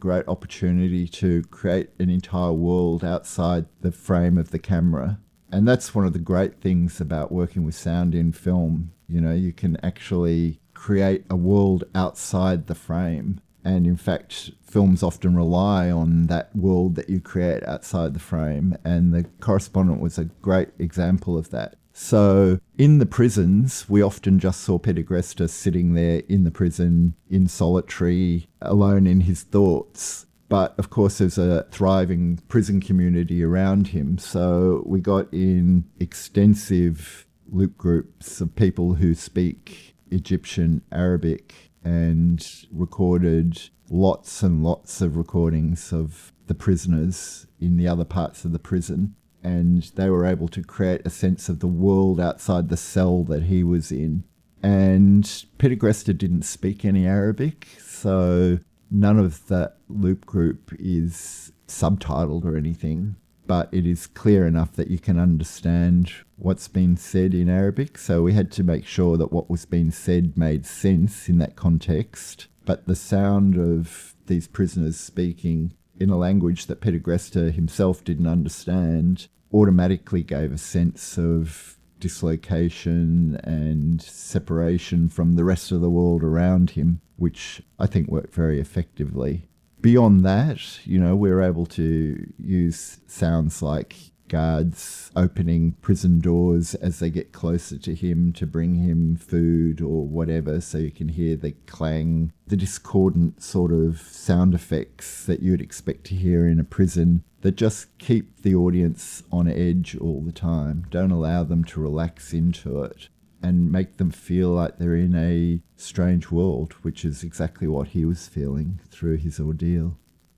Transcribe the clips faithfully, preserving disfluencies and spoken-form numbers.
great opportunity to create an entire world outside the frame of the camera. And that's one of the great things about working with sound in film. You know, you can actually create a world outside the frame. And in fact, films often rely on that world that you create outside the frame. And The Correspondent was a great example of that. So in the prisons, we often just saw Peter Greste sitting there in the prison, in solitary, alone in his thoughts. But of course, there's a thriving prison community around him. So we got in extensive loop groups of people who speak Egyptian, Arabic, and recorded lots and lots of recordings of the prisoners in the other parts of the prison. And they were able to create a sense of the world outside the cell that he was in. And Peter Greste didn't speak any Arabic, so none of that loop group is subtitled or anything, but it is clear enough that you can understand what's been said in Arabic. So we had to make sure that what was being said made sense in that context. But the sound of these prisoners speaking in a language that Peter Greste himself didn't understand automatically gave a sense of dislocation and separation from the rest of the world around him, which I think worked very effectively. Beyond that, you know, we were able to use sounds like guards opening prison doors as they get closer to him to bring him food or whatever, so you can hear the clang, the discordant sort of sound effects that you'd expect to hear in a prison that just keep the audience on edge all the time, don't allow them to relax into it and make them feel like they're in a strange world, which is exactly what he was feeling through his ordeal.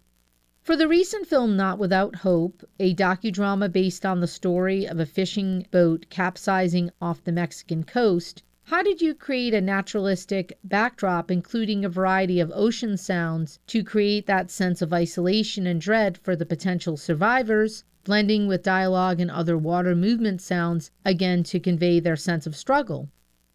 For the recent film Not Without Hope, a docudrama based on the story of a fishing boat capsizing off the Mexican coast, how did you create a naturalistic backdrop including a variety of ocean sounds to create that sense of isolation and dread for the potential survivors, blending with dialogue and other water movement sounds, again to convey their sense of struggle?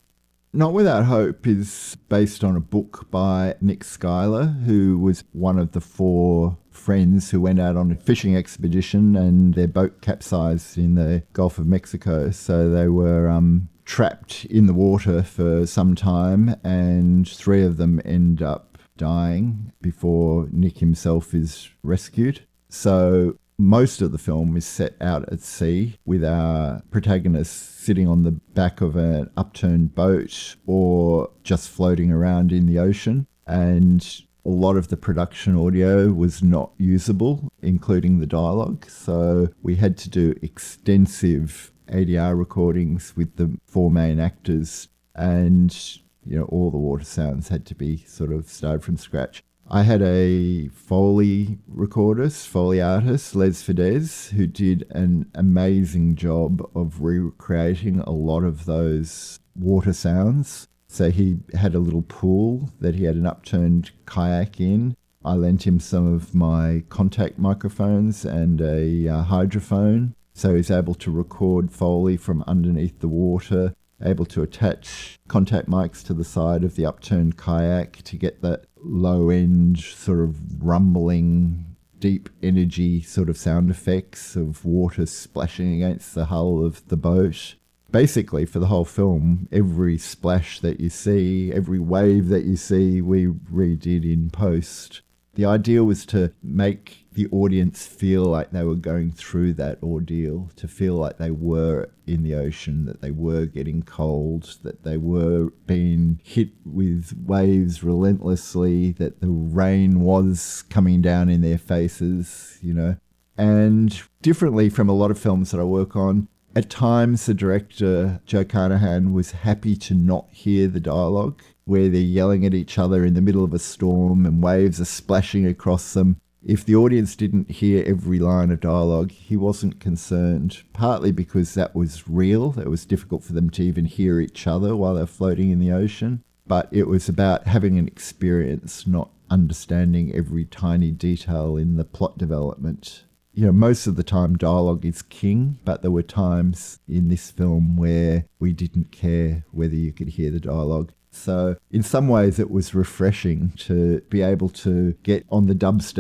Not Without Hope is based on a book by Nick Schuyler, who was one of the four friends who went out on a fishing expedition and their boat capsized in the Gulf of Mexico. So they were um, trapped in the water for some time, and three of them end up dying before Nick himself is rescued. So most of the film is set out at sea with our protagonists sitting on the back of an upturned boat or just floating around in the ocean. And a lot of the production audio was not usable, including the dialogue. So we had to do extensive A D R recordings with the four main actors, and you know, all the water sounds had to be sort of started from scratch. I had a Foley recordist, Foley artist, Les Fidesz, who did an amazing job of recreating a lot of those water sounds. So he had a little pool that he had an upturned kayak in. I lent him some of my contact microphones and a uh, hydrophone. So he's able to record Foley from underneath the water, able to attach contact mics to the side of the upturned kayak to get that low-end sort of rumbling, deep energy sort of sound effects of water splashing against the hull of the boat. Basically, for the whole film, every splash that you see, every wave that you see, we redid in post. The idea was to make the audience feel like they were going through that ordeal, to feel like they were in the ocean, that they were getting cold, that they were being hit with waves relentlessly, that the rain was coming down in their faces, you know. And differently from a lot of films that I work on, at times the director, Joe Carnahan, was happy to not hear the dialogue, where they're yelling at each other in the middle of a storm and waves are splashing across them. If the audience didn't hear every line of dialogue, he wasn't concerned, partly because that was real. It was difficult for them to even hear each other while they're floating in the ocean. But it was about having an experience, not understanding every tiny detail in the plot development. You know, most of the time dialogue is king, but there were times in this film where we didn't care whether you could hear the dialogue. So in some ways it was refreshing to be able to get on the dub stage